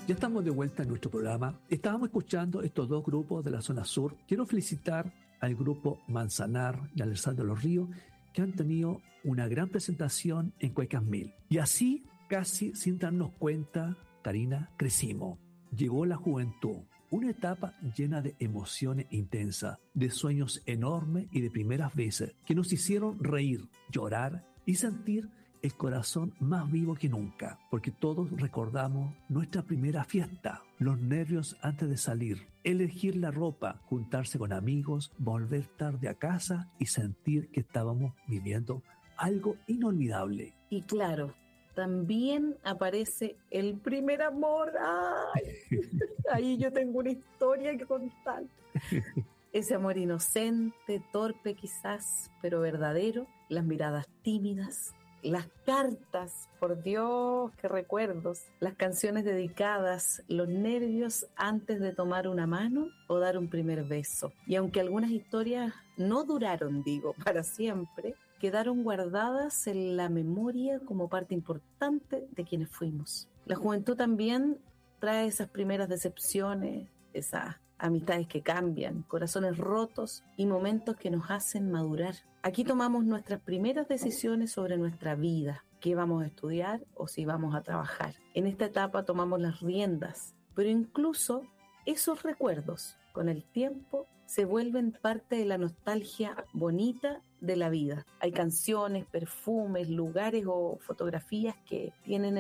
Ya estamos de vuelta en nuestro programa. Estábamos escuchando estos dos grupos de la zona sur. Quiero felicitar al grupo Manzanar y al Sal de los Ríos, que han tenido una gran presentación en Cuecas Mil. Y así, casi sin darnos cuenta, Karina, crecimos. Llegó la juventud, una etapa llena de emociones intensas, de sueños enormes y de primeras veces que nos hicieron reír, llorar y sentir el corazón más vivo que nunca, porque todos recordamos nuestra primera fiesta, los nervios antes de salir, elegir la ropa, juntarse con amigos, volver tarde a casa y sentir que estábamos viviendo algo inolvidable. Y claro, también aparece el primer amor. ¡Ay! Ahí yo tengo una historia que contar. Ese amor inocente, torpe quizás, pero verdadero, las miradas tímidas, las cartas, por Dios, qué recuerdos, las canciones dedicadas, los nervios antes de tomar una mano o dar un primer beso. Y aunque algunas historias no duraron, para siempre, quedaron guardadas en la memoria como parte importante de quienes fuimos. La juventud también trae esas primeras decepciones, esas amistades que cambian, corazones rotos y momentos que nos hacen madurar. Aquí tomamos nuestras primeras decisiones sobre nuestra vida, qué vamos a estudiar o si vamos a trabajar. En esta etapa tomamos las riendas, pero incluso esos recuerdos, con el tiempo, se vuelven parte de la nostalgia bonita de la vida. Hay canciones, perfumes, lugares o fotografías que tienen